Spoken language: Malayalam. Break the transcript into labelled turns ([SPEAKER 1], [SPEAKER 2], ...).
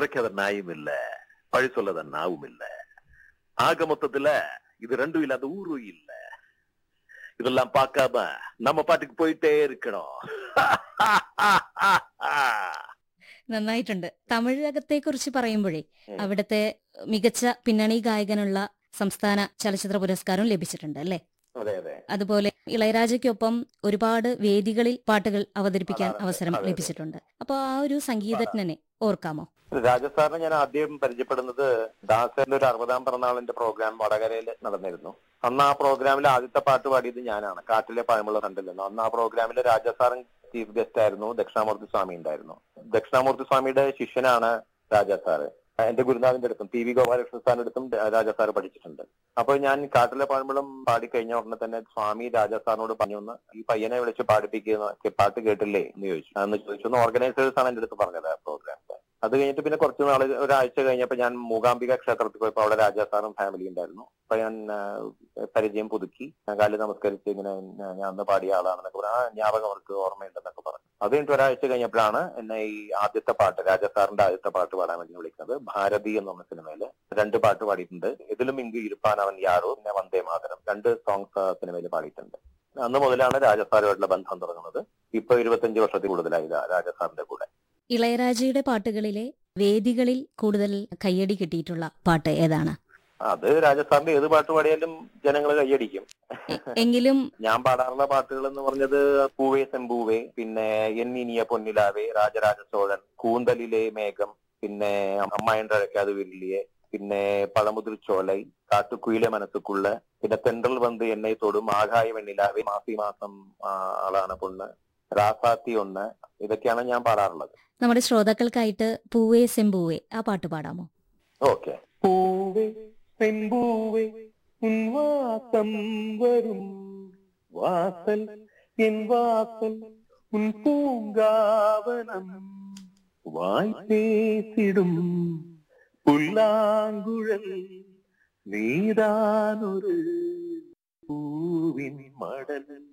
[SPEAKER 1] குறைக்காத நாயும் இல்ல, பழி சொல்லாத நாவும் இல்ல. ஆக மொத்தத்துல இது ரெண்டும் இல்லாத ஊரும் இல்ல. இதெல்லாம் பார்க்காம நம்ம பாட்டுக்கு போயிட்டே இருக்கணும்.
[SPEAKER 2] നന്നായിട്ടുണ്ട്. തമിഴകത്തെ കുറിച്ച് പറയുമ്പോഴേ അവിടുത്തെ മികച്ച പിന്നണി ഗായകനുള്ള സംസ്ഥാന ചലച്ചിത്ര പുരസ്കാരവും ലഭിച്ചിട്ടുണ്ട് അല്ലേ?
[SPEAKER 1] അതെ അതെ.
[SPEAKER 2] അതുപോലെ ഇളയരാജയ്ക്കൊപ്പം ഒരുപാട് വേദികളിൽ പാട്ടുകൾ അവതരിപ്പിക്കാൻ അവസരം
[SPEAKER 1] അതെ, അതെ.
[SPEAKER 2] ലഭിച്ചിട്ടുണ്ട്. അപ്പൊ ആ ഒരു സംഗീതജ്ഞനെ ഓർക്കാമോ?
[SPEAKER 1] രാജസാറിനെ ഞാൻ ആദ്യം പരിചയപ്പെടുന്നത് ദാസന്റെ ഒരു 60ാം പിറന്നാളിന്റെ പ്രോഗ്രാം വടകരയിൽ നടന്നിരുന്നു. അന്ന് ആ പ്രോഗ്രാമിൽ ആദ്യത്തെ പാട്ട് പാടിയത് ഞാനാണ്, കാട്ടിലെ പഴമുള്ള കണ്ടില്ലെന്നോ. അന്ന് ആ പ്രോഗ്രാമിൽ രാജസാറും ചീഫ് ഗസ്റ്റ് ആയിരുന്നു, ദക്ഷിണാമൂർത്തി സ്വാമി ഉണ്ടായിരുന്നു. ദക്ഷിണാമൂർത്തി സ്വാമിയുടെ ശിഷ്യനാണ് രാജസാറ്. എന്റെ ഗുരുനാഥിന്റെ അടുത്തും ടി വി ഗോപാലകൃഷ്ണൻ സാറിന്റെ അടുത്തും രാജസാറ് പഠിച്ചിട്ടുണ്ട്. അപ്പോൾ ഞാൻ കാട്ടിലെ പഴമ്പളം പാടിക്കഴിഞ്ഞ ഉടനെ തന്നെ സ്വാമി രാജസാറിനോട് പറഞ്ഞു, ഒന്ന് ഈ പയ്യനെ വിളിച്ച് പാടിപ്പിക്കുന്ന പാട്ട് കേട്ടില്ലേ എന്ന് ചോദിച്ചു. അന്ന് ചോദിച്ചു. ഓർഗനൈസേഴ്സ് ആണ് എന്റെ അടുത്ത് പറഞ്ഞത് ആ പ്രോഗ്രാമിന്റെ. അത് കഴിഞ്ഞിട്ട് പിന്നെ കുറച്ച് നാൾ, ഒരാഴ്ച കഴിഞ്ഞപ്പോൾ ഞാൻ മൂകാംബിക ക്ഷേത്രത്തിൽ പോയപ്പോൾ അവിടെ രാജസാറും ഫാമിലി ഉണ്ടായിരുന്നു. അപ്പൊ ഞാൻ പരിചയം പുതുക്കി, കാലിൽ നമസ്കരിച്ച് ഇങ്ങനെ ഞാൻ അന്ന് പാടിയ ആളാണെന്നൊക്കെ പറഞ്ഞു. ആ ജ്ഞാപകം അവർക്ക് ഓർമ്മയുണ്ടെന്നൊക്കെ പറഞ്ഞു. അത് കഴിഞ്ഞിട്ട് ഒരാഴ്ച കഴിഞ്ഞപ്പോഴാണ് എന്നെ ഈ ആദ്യത്തെ പാട്ട്, രാജസാറിന്റെ ആദ്യത്തെ പാട്ട് പാടാൻ വേണ്ടി വിളിക്കുന്നത്. ഭാരതി എന്ന് പറഞ്ഞ സിനിമയില് 2 പാട്ട് പാടിയിട്ടുണ്ട്. ഇതിലും ഇങ്ക് ഇരുപ്പാനവൻ യാറോ, പിന്നെ വന്ദേ മാതരം, 2 സോങ്സ് സിനിമയിൽ പാടിയിട്ടുണ്ട്. അന്ന് മുതലാണ് രാജസാറുമായിട്ടുള്ള ബന്ധം തുടങ്ങുന്നത്. ഇപ്പൊ 25 വർഷത്തിൽ കൂടുതലായി രാജസാറിന്റെ കൂടെ.
[SPEAKER 2] ഇളയരാജയുടെ പാട്ടുകളിലെ വേദികളിൽ കൂടുതൽ കയ്യടി കിട്ടിയിട്ടുള്ള പാട്ട് ഏതാണ്?
[SPEAKER 1] അത് രാജസ്ഥാനിലെ ഏത് പാട്ട് പാടിയാലും ജനങ്ങൾ കൈയടിക്കും.
[SPEAKER 2] എങ്കിലും
[SPEAKER 1] ഞാൻ പാടാറുള്ള പാട്ടുകൾ എന്ന് പറഞ്ഞത് പൂവേ സെമ്പൂവേ, പിന്നെ എന്നിനിയ പൊന്നിലാവേ, രാജരാജ ചോഴൻ, കൂന്തലിലെ മേഘം, പിന്നെ അമ്മായിന്റെ അഴക്കാത് വില്ലിയെ, പിന്നെ പഴമുതിർ ചോലൈ, കാട്ടുകുയിലെ മനസ്സുക്കുള്ള, പിന്നെ തെണ്ടൽ വന്ന് എന്നെ തൊടും, ആകായ വെണ്ണിലാവേ, മാസി മാസം ആളാണ് പൊണ്ണ്, രാസാത്തി ഒന്ന്, ഇതൊക്കെയാണ് ഞാൻ പാടാറുള്ളത്.
[SPEAKER 2] നമ്മുടെ ശ്രോതാക്കൾക്കായിട്ട് പൂവേ സെമ്പൂവേ ആ പാട്ട് പാടാമോ?
[SPEAKER 1] ഓക്കെ. പൂവേ സെമ്പൂവേ ഉൻ വാസം വരും വാസൽ എൻ വാസൽ ഉൻ പൂങ്കാവനം വായ് പേസിടും പുല്ലാങ്കുഴൽ നീതാനൊരു പൂവിൻ മടൽ